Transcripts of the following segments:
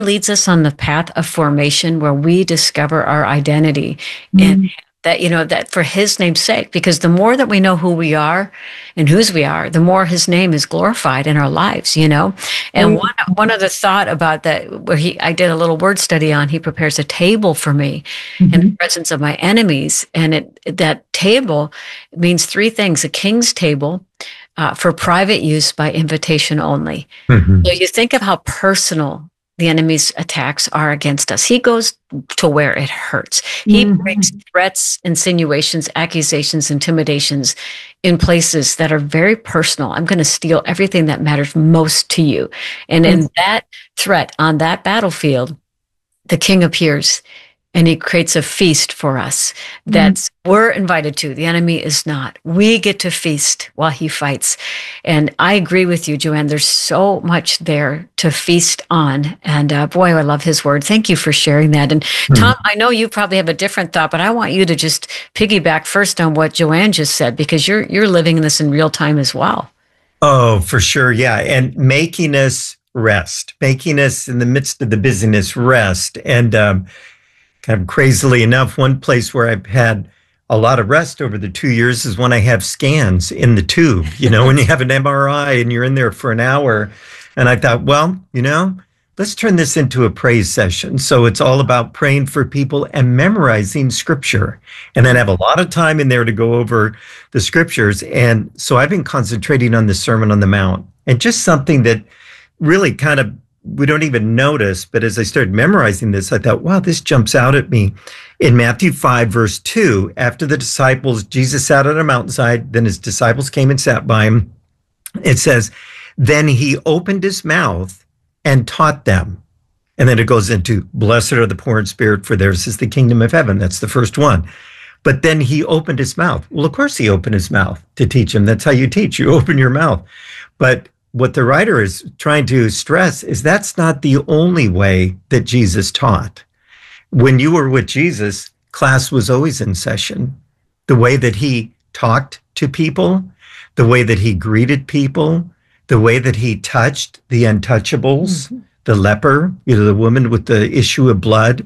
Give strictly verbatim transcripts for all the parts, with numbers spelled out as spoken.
leads us on the path of formation where we discover our identity Mm. and that, you know, that for his name's sake, because the more that we know who we are and whose we are, the more his name is glorified in our lives, you know? And one, one other thought about that, where he, I did a little word study on, he prepares a table for me Mm-hmm. in the presence of my enemies. And it, that table means three things: a king's table, uh, for private use by invitation only. Mm-hmm. So you think of how personal the enemy's attacks are against us. He goes to where it hurts. He Mm-hmm. brings threats, insinuations, accusations, intimidations in places that are very personal. I'm going to steal everything that matters most to you. And in that threat, on that battlefield, the king appears and he creates a feast for us that we're invited to. The enemy is not. We get to feast while he fights. And I agree with you, Joanne. There's so much there to feast on. And uh, boy, I love his word. Thank you for sharing that. And Tom, I know you probably have a different thought, but I want you to just piggyback first on what Joanne just said, because you're you're living this in real time as well. Oh, for sure. Yeah. And making us rest, making us in the midst of the busyness rest. And um, kind of crazily enough, one place where I've had a lot of rest over the two years is when I have scans in the tube, you know, when you have an M R I and you're in there for an hour. And I thought, well, you know, let's turn this into a praise session. So it's all about praying for people and memorizing scripture. And then I have a lot of time in there to go over the scriptures. And so I've been concentrating on the Sermon on the Mount, and just something that really kind of we don't even notice, but as I started memorizing this, I thought, wow, this jumps out at me. In Matthew five, verse two, after the disciples, Jesus sat on a mountainside, then his disciples came and sat by him. It says, then he opened his mouth and taught them. And then it goes into, blessed are the poor in spirit, for theirs is the kingdom of heaven. That's the first one. But then he opened his mouth. Well, of course he opened his mouth to teach him. That's how you teach. You open your mouth. But what the writer is trying to stress is that's not the only way that Jesus taught. When you were with Jesus, class was always in session. The way that he talked to people, the way that he greeted people, the way that he touched the untouchables, mm-hmm. the leper, you know, the woman with the issue of blood.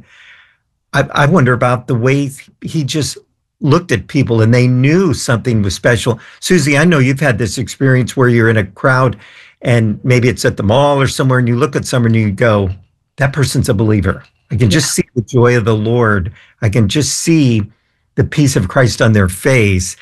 I, I wonder about the way he just looked at people and they knew something was special. Susie, I know you've had this experience where you're in a crowd and maybe it's at the mall or somewhere, and you look at someone and you go, that person's a believer. I can just yeah. see the joy of the Lord. I can just see the peace of Christ on their face.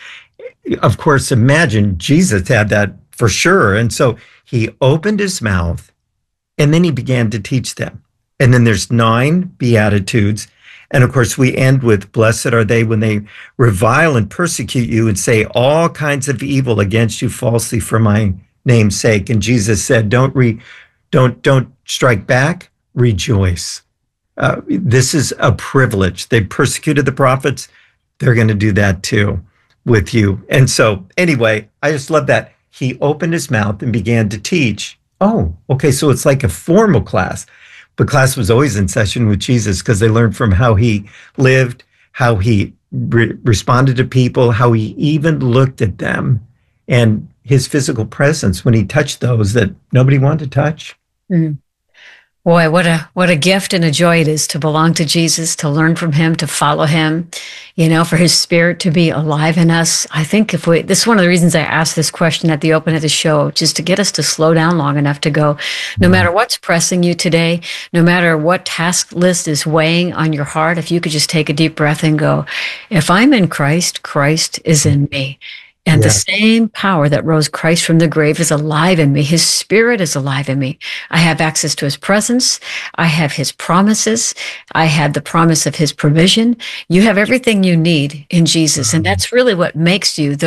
Of course, imagine Jesus had that for sure. And so he opened his mouth and then he began to teach them. And then there's nine Beatitudes. And of course, we end with, blessed are they when they revile and persecute you and say all kinds of evil against you falsely for my name's sake. And Jesus said, don't re, don't, don't strike back, rejoice. Uh, this is a privilege. They persecuted the prophets. They're going to do that too with you. And so anyway, I just love that. He opened his mouth and began to teach. Oh, okay. So it's like a formal class. But class was always in session with Jesus because they learned from how he lived, how he re- responded to people, how he even looked at them, and his physical presence when he touched those that nobody wanted to touch. Mm. Boy, what a what a gift and a joy it is to belong to Jesus, to learn from him, to follow him, you know, for his spirit to be alive in us. I think if we, this is one of the reasons I asked this question at the open of the show, just to get us to slow down long enough to go, no matter what's pressing you today, no matter what task list is weighing on your heart, if you could just take a deep breath and go, if I'm in Christ, Christ is in me. And yeah. the same power that rose Christ from the grave is alive in me. His spirit is alive in me. I have access to his presence. I have his promises. I have the promise of his provision. You have everything you need in Jesus. And that's really what makes you the